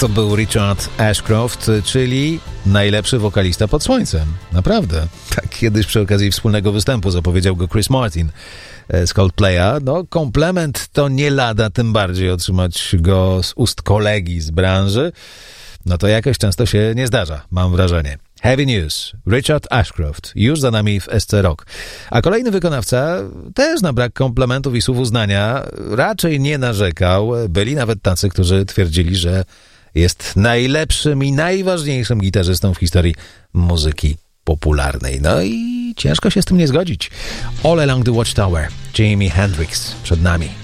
To był Richard Ashcroft, czyli najlepszy wokalista pod słońcem. Naprawdę. Tak kiedyś przy okazji wspólnego występu zapowiedział go Chris Martin z Coldplaya. No, komplement to nie lada, tym bardziej otrzymać go z ust kolegi z branży. No to jakoś często się nie zdarza, mam wrażenie. Heavy News, Richard Ashcroft, już za nami w SC Rock. A kolejny wykonawca też na brak komplementów i słów uznania raczej nie narzekał. Byli nawet tacy, którzy twierdzili, że jest najlepszym i najważniejszym gitarzystą w historii muzyki popularnej. No i ciężko się z tym nie zgodzić. All Along the Watchtower, Jimi Hendrix przed nami.